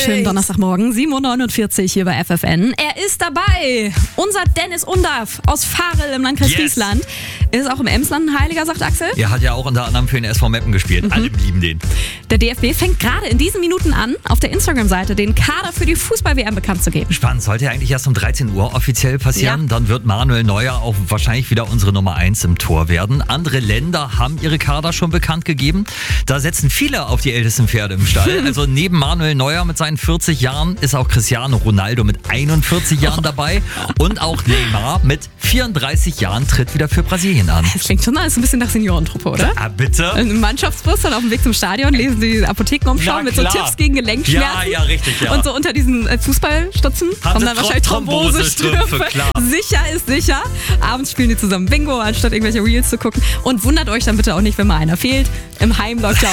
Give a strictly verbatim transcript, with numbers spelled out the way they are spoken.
wunderschönen Donnerstagmorgen, sieben Uhr neunundvierzig hier bei F F N. Er ist dabei, unser Dennis Undaff aus Varel im Landkreis Yes. Friesland. Ist auch im Emsland ein Heiliger, sagt Axel. Er hat ja auch unter anderem für den S V Meppen gespielt. Mhm. Alle lieben den. Der D F B fängt gerade in diesen Minuten an, auf der Instagram-Seite den Kader für die Fußball-W M bekannt zu geben. Spannend, sollte ja eigentlich erst um dreizehn Uhr offiziell passieren. Ja. Dann wird Manuel Neuer auch wahrscheinlich wieder unsere Nummer eins im Tor werden. Andere Länder haben ihre Kader schon bekannt gegeben. Da setzen viele auf die ältesten Pferde im Stall. Also neben Manuel Neuer mit seinen vierzig Jahren ist auch Cristiano Ronaldo mit einundvierzig Jahren dabei. Und auch Neymar mit vierunddreißig Jahren tritt wieder für Brasilien an. Das klingt schon alles ein bisschen nach Seniorentruppe, oder? Ah, bitte? Im Mannschaftsbus dann auf dem Weg zum Stadion lesen die Apothekenumschau Na mit so klar. Tipps gegen Gelenkschmerzen. Ja, ja, richtig, ja. Und so unter diesen äh, Fußballstutzen Haben kommen sie dann Tro- wahrscheinlich Thrombosestrümpfe. Thrombosestrümpfe, klar. Sicher ist sicher. Abends spielen die zusammen Bingo, anstatt irgendwelche Reels zu gucken. Und wundert euch dann bitte auch nicht, wenn mal einer fehlt. Im Heim läuft ja